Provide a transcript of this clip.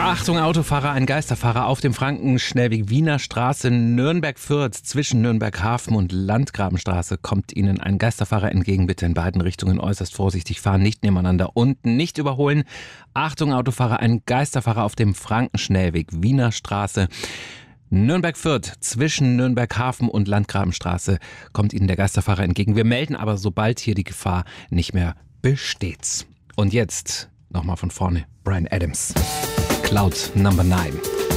Achtung Autofahrer, ein Geisterfahrer auf dem Frankenschnellweg Wiener Straße Nürnberg-Fürth zwischen Nürnberg-Hafen und Landgrabenstraße kommt Ihnen ein Geisterfahrer entgegen. Bitte in beiden Richtungen äußerst vorsichtig fahren, nicht nebeneinander und nicht überholen. Achtung Autofahrer, ein Geisterfahrer auf dem Frankenschnellweg Wiener Straße Nürnberg-Fürth zwischen Nürnberg-Hafen und Landgrabenstraße kommt Ihnen der Geisterfahrer entgegen. Wir melden aber, sobald hier die Gefahr nicht mehr besteht. Und jetzt nochmal von vorne, Bryan Adams. Cloud Number 9.